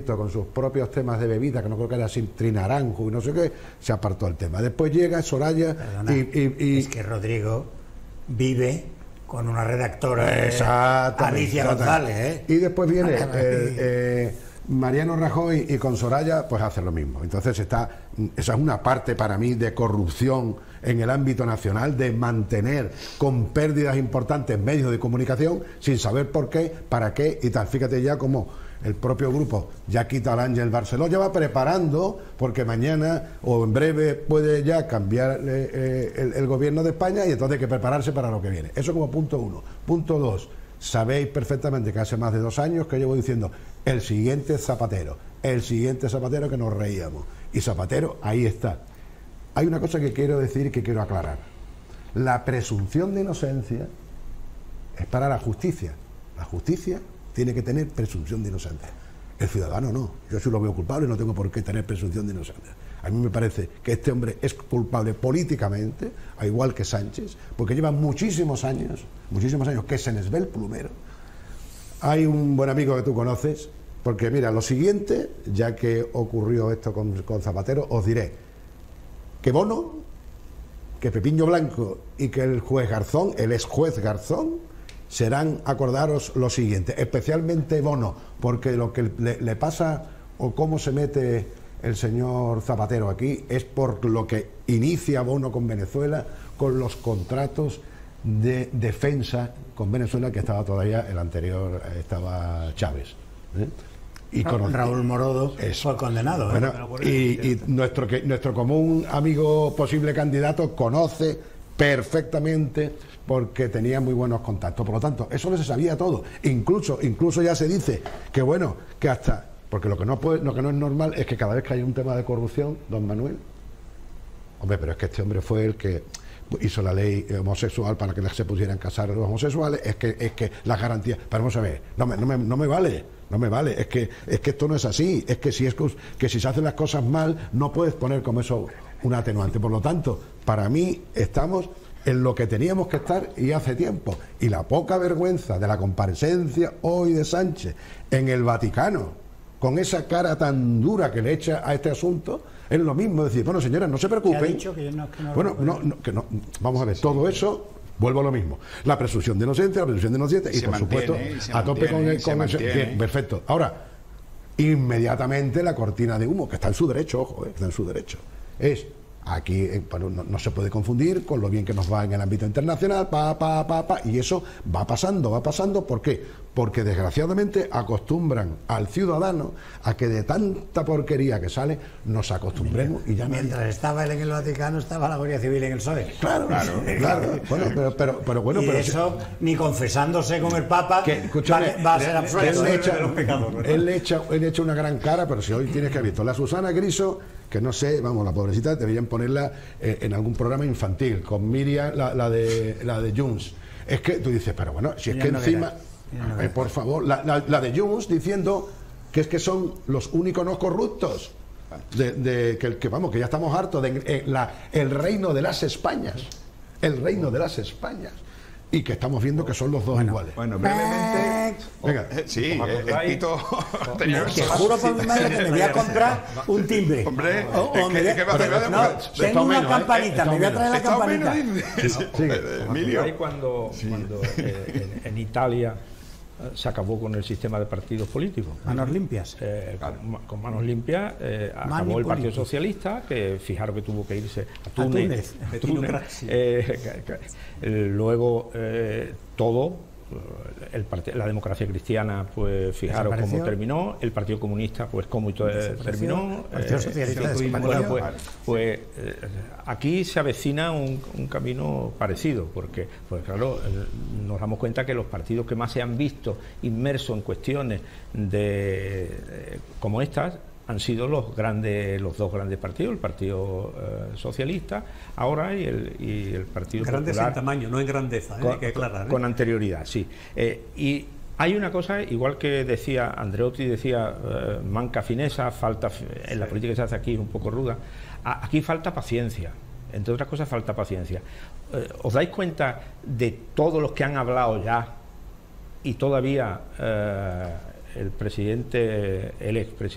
ayuntamiento con sus propios temas de bebida, que no creo que era sin trinaranjo y no sé qué, se apartó el tema. Después llega Soraya. Perdona, es que Rodrigo vive con una redactora, Alicia González, ¿eh? Y después viene Mariano Rajoy y con Soraya pues hace lo mismo. Entonces esa es una parte para mí de corrupción en el ámbito nacional, de mantener con pérdidas importantes medios de comunicación sin saber por qué, para qué y tal. Fíjate ya como el propio grupo ya quita al Ángel Barceló, ya va preparando, porque mañana o en breve puede ya cambiar el gobierno de España, y entonces hay que prepararse para lo que viene. Eso como punto uno. Punto dos, sabéis perfectamente que hace más de 2 años que llevo diciendo el siguiente Zapatero que nos reíamos, y Zapatero ahí está. Hay una cosa que quiero decir y que quiero aclarar: la presunción de inocencia es para la justicia. La justicia tiene que tener presunción de inocencia. El ciudadano no. Yo si lo veo culpable no tengo por qué tener presunción de inocencia. A mí me parece que este hombre es culpable políticamente, al igual que Sánchez, porque lleva muchísimos años que es Senesbel Plumero. Hay un buen amigo que tú conoces, porque mira, lo siguiente, ya que ocurrió esto con Zapatero, os diré que Bono, que Pepiño Blanco y que el juez Garzón, el ex juez Garzón, serán, acordaros lo siguiente, especialmente Bono, porque lo que le pasa o cómo se mete el señor Zapatero aquí es por lo que inicia Bono con Venezuela, con los contratos de defensa con Venezuela, que estaba todavía el anterior, estaba Chávez, ¿eh? Y con Raúl Morodo fue condenado, ¿eh? Bueno, y nuestro común amigo posible candidato conoce perfectamente, porque tenía muy buenos contactos. Por lo tanto, eso no se sabía todo. Incluso ya se dice que bueno, que hasta, porque lo que no es normal es que cada vez que hay un tema de corrupción, don Manuel, hombre, pero es que este hombre fue el que hizo la ley homosexual para que se pudieran casar los homosexuales, es que las garantías, pero vamos a ver, no me vale, es que esto no es así, es que si se hacen las cosas mal no puedes poner como eso un atenuante. Por lo tanto, para mí estamos en lo que teníamos que estar y hace tiempo. Y la poca vergüenza de la comparecencia hoy de Sánchez en el Vaticano, con esa cara tan dura que le echa a este asunto, es lo mismo decir, bueno, señora, no se preocupen. ¿Qué ha dicho? Que no, vamos a ver, todo eso, vuelvo a lo mismo. La presunción de inocencia, y por supuesto, a tope con el... Bien, perfecto. Ahora, inmediatamente la cortina de humo, que está en su derecho, ojo, está en su derecho, es... Aquí bueno, no se puede confundir con lo bien que nos va en el ámbito internacional, y eso va pasando, ¿por qué? Porque desgraciadamente acostumbran al ciudadano a que de tanta porquería que sale nos acostumbremos y ya mientras estaba él en el Vaticano estaba la Guardia Civil en el PSOE. Claro. Bueno, pero bueno, y eso ni confesándose con el Papa va a ser absuelto de los pecados. Él le echa una gran cara, pero si hoy tienes que haber visto la Susana Griso, que no sé, vamos, la pobrecita deberían ponerla en algún programa infantil, con Miriam, la de Junts. Es que tú dices, pero bueno, si es que encima, por favor, la de Junts diciendo que es que son los únicos no corruptos, que vamos, que ya estamos hartos de el reino de las Españas, y que estamos viendo que son los dos iguales. Bueno, brevemente. Venga. Sí, Tito. Te juro por mi madre que me voy a comprar un timbre. Hombre, tengo una campanita, me voy a traer la campanita. Emilio. Cuando en Italia se acabó con el sistema de partidos políticos. Manos limpias. Con manos limpias acabó el Partido Socialista, que fijaros que tuvo que irse a Túnez. Luego todo, la democracia cristiana, pues fijaros cómo terminó, el Partido Comunista, pues cómo terminó, el Partido Socialista pues aquí se avecina un camino parecido, porque pues claro, nos damos cuenta que los partidos que más se han visto inmersos en cuestiones como estas han sido los dos grandes partidos, el Partido Socialista ahora y el Partido Grandes Popular. En tamaño, no en grandeza, hay que aclarar. Con anterioridad, sí. Y hay una cosa, igual que decía Andreotti, decía manca fineza, falta en la política que se hace aquí es un poco ruda. Aquí falta paciencia, entre otras cosas falta paciencia. ¿Os dais cuenta de todos los que han hablado ya y todavía el expresidente